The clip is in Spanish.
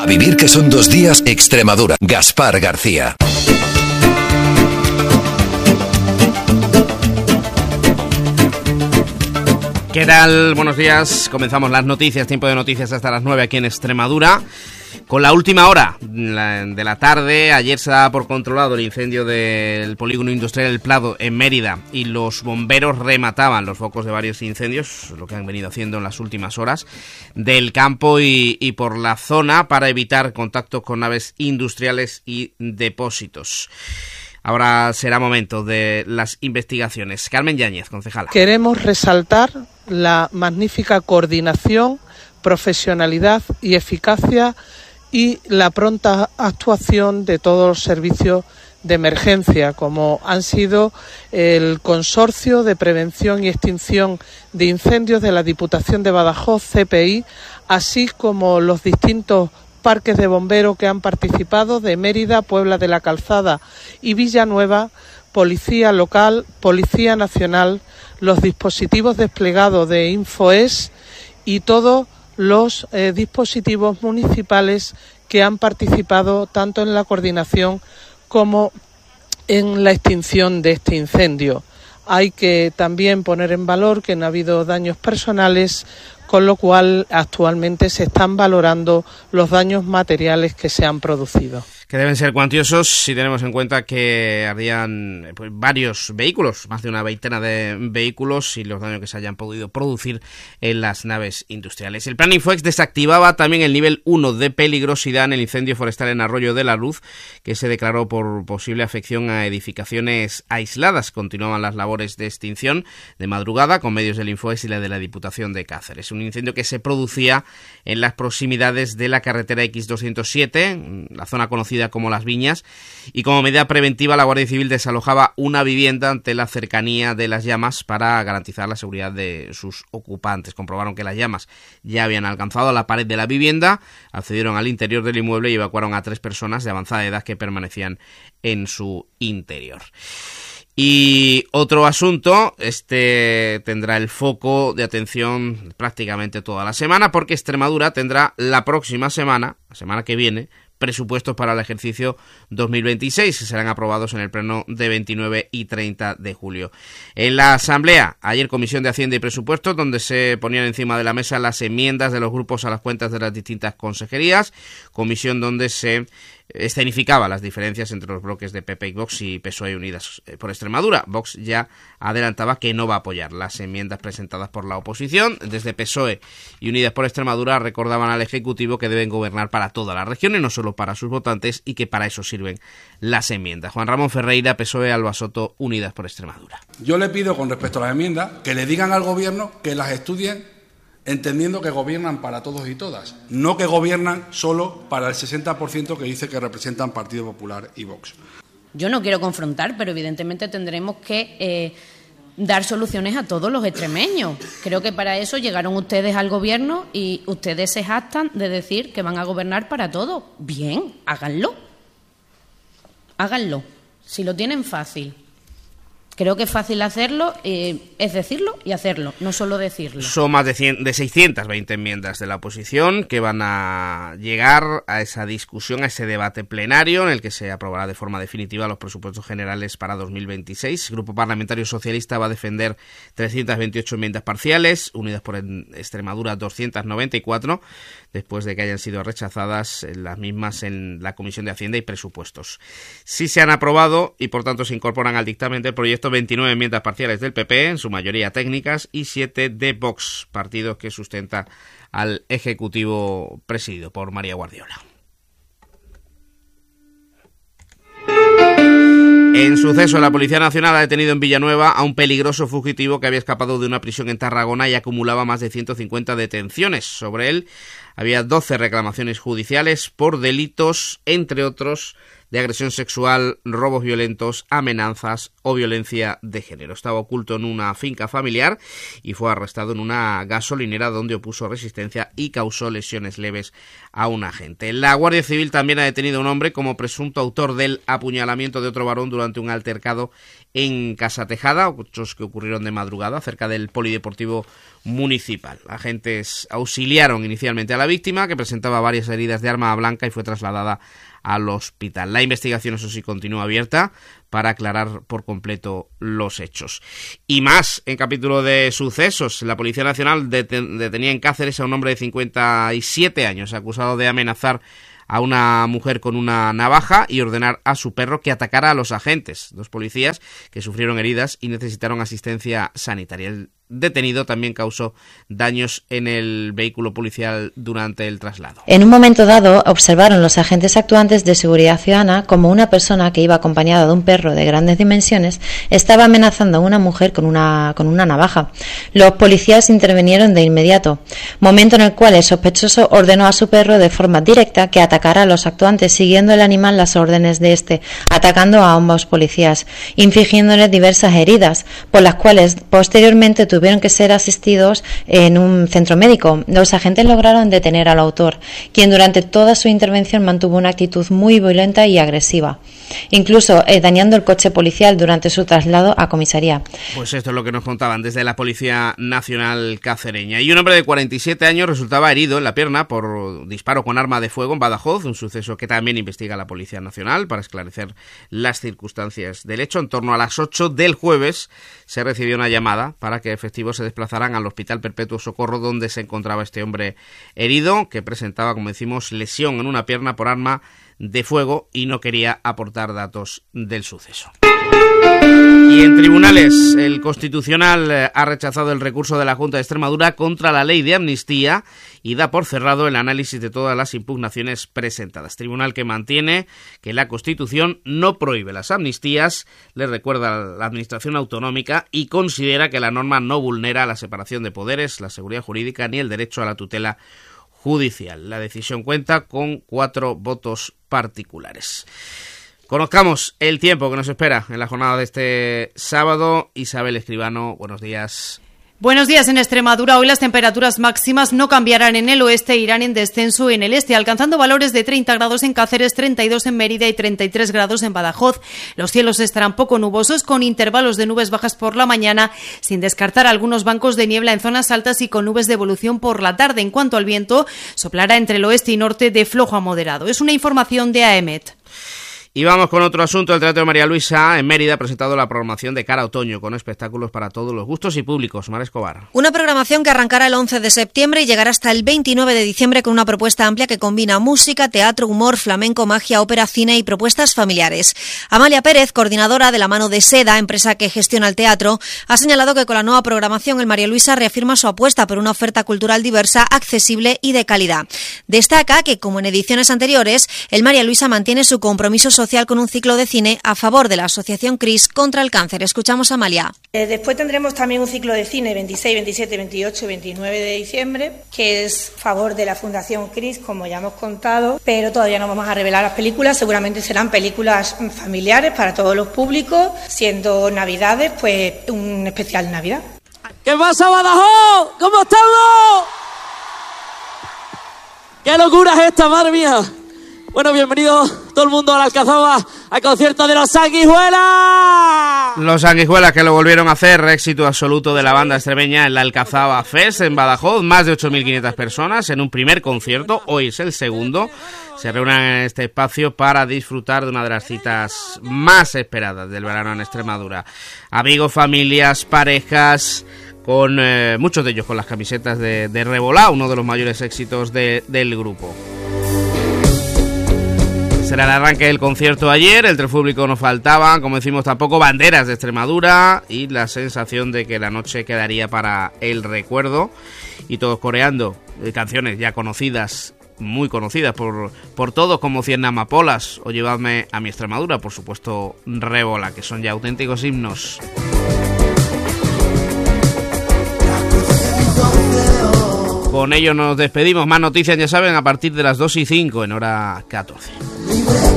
A vivir que son 2 días, Extremadura. Gaspar García. ¿Qué tal? Buenos días. Comenzamos las noticias, tiempo de noticias hasta las 9 aquí en Extremadura. Con la última hora de la tarde, ayer se daba por controlado el incendio del polígono industrial El Prado en Mérida y los bomberos remataban los focos de varios incendios, lo que han venido haciendo en las últimas horas, del campo y por la zona para evitar contactos con naves industriales y depósitos. Ahora será momento de las investigaciones. Carmen Yáñez, concejala. Queremos resaltar la magnífica coordinación, profesionalidad y eficacia y la pronta actuación de todos los servicios de emergencia, como han sido el Consorcio de Prevención y Extinción de Incendios de la Diputación de Badajoz, CPI, así como los distintos parques de bomberos que han participado de Mérida, Puebla de la Calzada y Villanueva, Policía Local, Policía Nacional, los dispositivos desplegados de InfoES y todos los dispositivos municipales que han participado tanto en la coordinación como en la extinción de este incendio. Hay que también poner en valor que no ha habido daños personales, con lo cual actualmente se están valorando los daños materiales que se han producido. Que deben ser cuantiosos si tenemos en cuenta que ardían varios vehículos, más de una veintena de vehículos y los daños que se hayan podido producir en las naves industriales. El plan Infoex desactivaba también el nivel 1 de peligrosidad en el incendio forestal en Arroyo de la Luz, que se declaró por posible afección a edificaciones aisladas. Continuaban las labores de extinción de madrugada con medios del Infoex y la de la Diputación de Cáceres. Un incendio que se producía en las proximidades de la carretera X207, la zona conocida como Las Viñas, y como medida preventiva la Guardia Civil desalojaba una vivienda ante la cercanía de las llamas para garantizar la seguridad de sus ocupantes. Comprobaron que las llamas ya habían alcanzado la pared de la vivienda, accedieron al interior del inmueble y evacuaron a 3 personas de avanzada edad que permanecían en su interior. Y otro asunto, tendrá el foco de atención prácticamente toda la semana, porque Extremadura tendrá la próxima semana, la semana que viene, presupuestos para el ejercicio 2026, que serán aprobados en el pleno de 29 y 30 de julio. En la Asamblea, ayer Comisión de Hacienda y Presupuestos, donde se ponían encima de la mesa las enmiendas de los grupos a las cuentas de las distintas consejerías, comisión donde se escenificaba las diferencias entre los bloques de PP y Vox y PSOE y Unidas por Extremadura. Vox ya adelantaba que no va a apoyar las enmiendas presentadas por la oposición. Desde PSOE y Unidas por Extremadura recordaban al Ejecutivo que deben gobernar para toda la región y no solo para sus votantes, y que para eso sirven las enmiendas. Juan Ramón Ferreira, PSOE, Alba Soto, Unidas por Extremadura. Yo le pido con respecto a las enmiendas que le digan al Gobierno que las estudien entendiendo que gobiernan para todos y todas, no que gobiernan solo para el 60% que dice que representan Partido Popular y Vox. Yo no quiero confrontar, pero evidentemente tendremos que dar soluciones a todos los extremeños. Creo que para eso llegaron ustedes al Gobierno y ustedes se jactan de decir que van a gobernar para todos. Bien, háganlo. Háganlo. Si lo tienen fácil. Creo que es fácil hacerlo, es decirlo y hacerlo, no solo decirlo. Son más de 620 enmiendas de la oposición que van a llegar a esa discusión, a ese debate plenario en el que se aprobará de forma definitiva los presupuestos generales para 2026. El Grupo Parlamentario Socialista va a defender 328 enmiendas parciales, Unidas por Extremadura 294, después de que hayan sido rechazadas las mismas en la Comisión de Hacienda y Presupuestos. Sí se han aprobado y por tanto se incorporan al dictamen del proyecto 29 enmiendas parciales del PP, en su mayoría técnicas, y 7 de Vox, partido que sustenta al Ejecutivo presidido por María Guardiola. En suceso, la Policía Nacional ha detenido en Villanueva a un peligroso fugitivo que había escapado de una prisión en Tarragona y acumulaba más de 150 detenciones. Sobre él había 12 reclamaciones judiciales por delitos, entre otros, de agresión sexual, robos violentos, amenazas o violencia de género. Estaba oculto en una finca familiar y fue arrestado en una gasolinera donde opuso resistencia y causó lesiones leves a un agente. La Guardia Civil también ha detenido a un hombre como presunto autor del apuñalamiento de otro varón durante un altercado en Casa Tejada, hechos que ocurrieron de madrugada cerca del Polideportivo municipal. Agentes auxiliaron inicialmente a la víctima, que presentaba varias heridas de arma blanca, y fue trasladada al hospital. La investigación, eso sí, continúa abierta para aclarar por completo los hechos. Y más, en capítulo de sucesos, la Policía Nacional detenía en Cáceres a un hombre de 57 años, acusado de amenazar a una mujer con una navaja y ordenar a su perro que atacara a los agentes, 2 policías que sufrieron heridas y necesitaron asistencia sanitaria. El detenido también causó daños en el vehículo policial durante el traslado. En un momento dado, observaron los agentes actuantes de seguridad ciudadana como una persona que iba acompañada de un perro de grandes dimensiones estaba amenazando a una mujer con una navaja. Los policías intervinieron de inmediato, momento en el cual el sospechoso ordenó a su perro de forma directa que atacara a los actuantes, siguiendo el animal las órdenes de este, atacando a ambos policías, infligiéndoles diversas heridas, por las cuales posteriormente tuvieron que ser asistidos en un centro médico. Los agentes lograron detener al autor, quien durante toda su intervención mantuvo una actitud muy violenta y agresiva, incluso dañando el coche policial durante su traslado a comisaría. Pues esto es lo que nos contaban desde la Policía Nacional cacereña. Y un hombre de 47 años resultaba herido en la pierna por disparo con arma de fuego en Badajoz, un suceso que también investiga la Policía Nacional para esclarecer las circunstancias del hecho. En torno a las 8 del jueves se recibió una llamada para que efectivos se desplazaran al Hospital Perpetuo Socorro, donde se encontraba este hombre herido, que presentaba, como decimos, lesión en una pierna por arma de fuego y no quería aportar datos del suceso. Y en tribunales, el Constitucional ha rechazado el recurso de la Junta de Extremadura contra la ley de amnistía y da por cerrado el análisis de todas las impugnaciones presentadas. Tribunal que mantiene que la Constitución no prohíbe las amnistías, le recuerda a la Administración autonómica, y considera que la norma no vulnera la separación de poderes, la seguridad jurídica ni el derecho a la tutela judicial. La decisión cuenta con 4 votos particulares. Conozcamos el tiempo que nos espera en la jornada de este sábado. Isabel Escribano, buenos días. Buenos días. En Extremadura hoy las temperaturas máximas no cambiarán en el oeste, irán en descenso en el este, alcanzando valores de 30 grados en Cáceres, 32 en Mérida y 33 grados en Badajoz. Los cielos estarán poco nubosos, con intervalos de nubes bajas por la mañana, sin descartar algunos bancos de niebla en zonas altas y con nubes de evolución por la tarde. En cuanto al viento, soplará entre el oeste y norte de flojo a moderado. Es una información de AEMET. Y vamos con otro asunto. El Teatro de María Luisa en Mérida ha presentado la programación de cara a otoño, con espectáculos para todos los gustos y públicos. Mar Escobar. Una programación que arrancará el 11 de septiembre y llegará hasta el 29 de diciembre con una propuesta amplia que combina música, teatro, humor, flamenco, magia, ópera, cine y propuestas familiares. Amalia Pérez, coordinadora de La Mano de Seda, empresa que gestiona el teatro, ha señalado que con la nueva programación el María Luisa reafirma su apuesta por una oferta cultural diversa, accesible y de calidad. Destaca que, como en ediciones anteriores, el María Luisa mantiene su compromiso social con un ciclo de cine a favor de la Asociación CRIS contra el cáncer. Escuchamos a Amalia. Después tendremos también un ciclo de cine 26, 27, 28 y 29 de diciembre, que es a favor de la Fundación CRIS, como ya hemos contado, pero todavía no vamos a revelar las películas. Seguramente serán películas familiares para todos los públicos, siendo Navidades, pues un especial Navidad. ¿Qué pasa, Badajoz? ¿Cómo estamos? ¡Qué locura es esta, madre mía! Bueno, bienvenidos todo el mundo a la Alcazaba, al concierto de Los Sanguijuelas. Los Sanguijuelas, que lo volvieron a hacer, éxito absoluto de la banda extremeña en la Alcazaba Fest en Badajoz. Más de 8.500 personas en un primer concierto, hoy es el segundo. Se reúnen en este espacio para disfrutar de una de las citas más esperadas del verano en Extremadura. Amigos, familias, parejas, con muchos de ellos con las camisetas de Revolá, uno de los mayores éxitos del grupo. Será el arranque del concierto ayer, entre el público no faltaban, como decimos, tampoco banderas de Extremadura y la sensación de que la noche quedaría para el recuerdo, y todos coreando canciones ya conocidas, muy conocidas por todos, como Cien Amapolas o Llevadme a mi Extremadura, por supuesto Rébola, que son ya auténticos himnos. Con ello nos despedimos. Más noticias, ya saben, a partir de las 2:05 en hora 14.